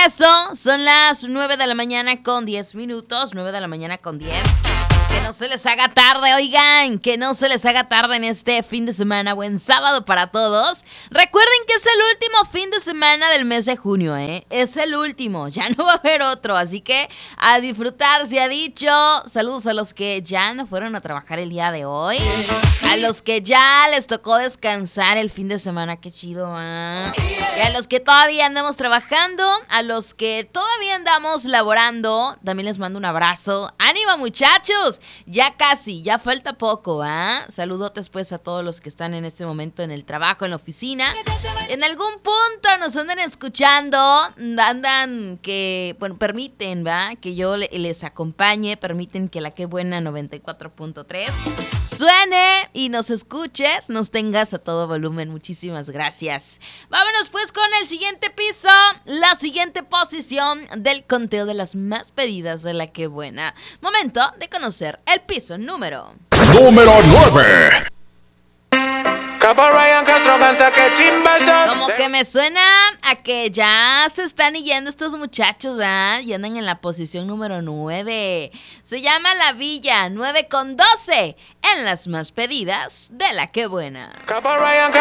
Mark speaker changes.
Speaker 1: eso, son las 9 de la mañana con 10 minutos, 9 de la mañana con 10. Que no se les haga tarde, oigan, que no se les haga tarde en este fin de semana. Buen sábado para todos. Recuerden que es el último fin de semana del mes de junio, ¿eh? Es el último, ya no va a haber otro, así que a disfrutar, se ha dicho. Saludos a los que ya no fueron a trabajar el día de hoy. A los que ya les tocó descansar el fin de semana, qué chido, ¿ah? Y a los que todavía andamos trabajando, a los que todavía andamos laborando, también les mando un abrazo. ¡Ánimo, muchachos! Ya casi, ya falta poco, ¿ah? Saludotes pues a todos los que están en este momento en el trabajo, en la oficina. En algún punto nos andan escuchando, andan que, bueno, permiten, ¿va? Que yo les acompañe, permiten que la Qué Buena 94.3 suene y nos escuches, nos tengas a todo volumen. Muchísimas gracias. Vámonos pues con el siguiente piso, la siguiente posición del conteo de las más pedidas de la Qué Buena. Momento de conocer el piso número
Speaker 2: 9.
Speaker 1: Como que me suena a que ya se están yendo estos muchachos, ¿verdad? Y andan en la posición número 9. Se llama La Villa, 9 con 12 en las más pedidas de la Qué Buena.